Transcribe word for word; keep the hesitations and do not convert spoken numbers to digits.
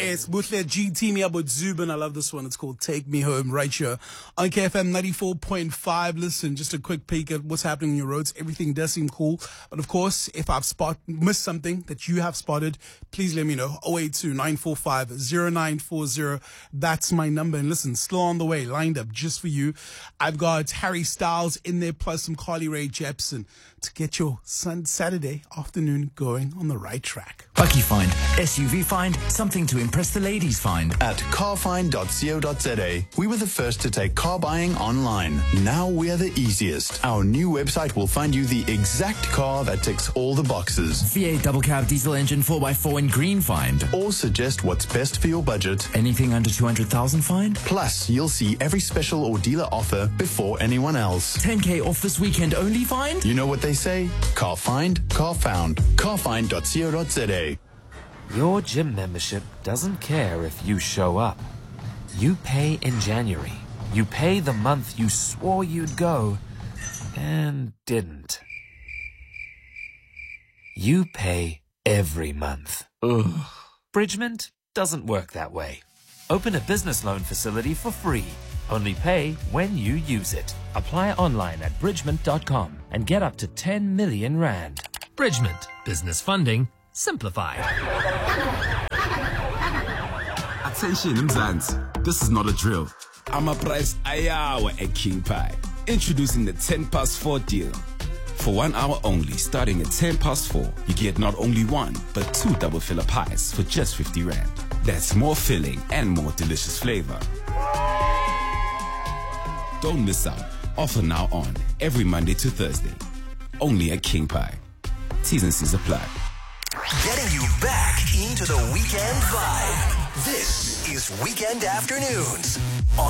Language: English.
Yes, Butle G Team Yabo Zubin. I love this one. It's called Take Me Home right here on K F M ninety-four point five. Listen, just a quick peek at what's happening on your roads. Everything does seem cool. But of course, if I've spot missed something that you have spotted, please let me know. oh eight two, nine four five, oh nine four oh. That's my number. And listen, still on the way, lined up just for you. I've got Harry Styles in there, plus some Carly Rae Jepsen to get your sun Saturday afternoon going on the right track. Bucky Find, S U V Find, something to impress the ladies find. At carfind dot co dot za, we were the first to take car buying online. Now we're the easiest. Our new website will find you the exact car that ticks all the boxes. V eight double cab diesel engine four by four in green find. Or suggest what's best for your budget. Anything under two hundred thousand find. Plus, you'll see every special or dealer offer before anyone else. ten K off this weekend only find. You know what they say? Car find, car found. carfind dot co dot za. Your gym membership doesn't care if you show up. You pay in January. You pay the month you swore you'd go and didn't. You pay every month. Ugh. Bridgement doesn't work that way. Open a business loan facility for free. Only pay when you use it. Apply online at bridgement dot com and get up to ten million rand. Bridgement. Business funding simplified. Attention, Mzansi. This is not a drill. I'm a price ayawa at King Pie. Introducing the ten past four deal. For one hour only, starting at ten past four, you get not only one, but two double filler pies for just fifty rand. That's more filling and more delicious flavor. Don't miss out. Offer now on every Monday to Thursday. Only at King Pie. T's and C's apply. Getting you back into the weekend vibe. This is Weekend Afternoons.